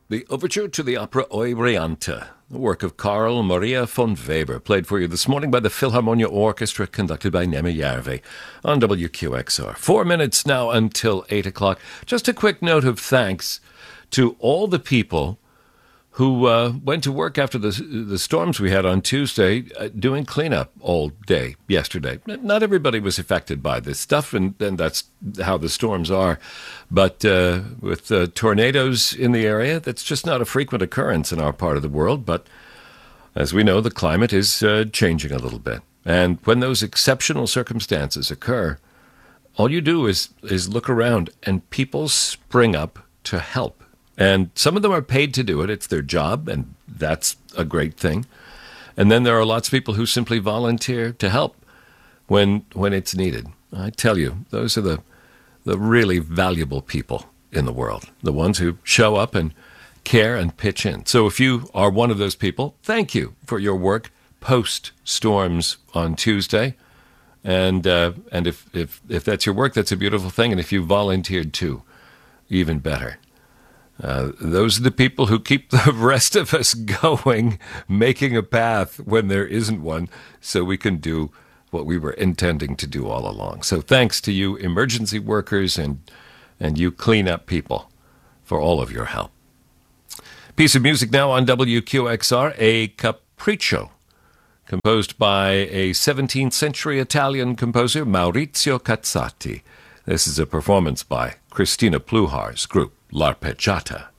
The overture to the opera Euryanthe, the work of Carl Maria von Weber, played for you this morning by the Philharmonia Orchestra, conducted by Nemi Järvi on WQXR. 4 minutes now until 8 o'clock. Just a quick note of thanks to all the people who went to work after the storms we had on Tuesday, doing cleanup all day yesterday. Not everybody was affected by this stuff, and that's how the storms are. But with tornadoes in the area, that's just not a frequent occurrence in our part of the world. But as we know, the climate is changing a little bit. And when those exceptional circumstances occur, all you do is look around, and people spring up to help. And some of them are paid to do it. It's their job, and that's a great thing. And then there are lots of people who simply volunteer to help when it's needed. I tell you, those are the really valuable people in the world, the ones who show up and care and pitch in. So if you are one of those people, thank you for your work post-storms on Tuesday. And if that's your work, that's a beautiful thing. And if you volunteered too, even better. Those are the people who keep the rest of us going, making a path when there isn't one, so we can do what we were intending to do all along. So thanks to you emergency workers and you cleanup people for all of your help. Piece of music now on WQXR, a capriccio, composed by a 17th century Italian composer, Maurizio Cazzati. This is a performance by Cristina Pluhar's group, L'Arpeggiata.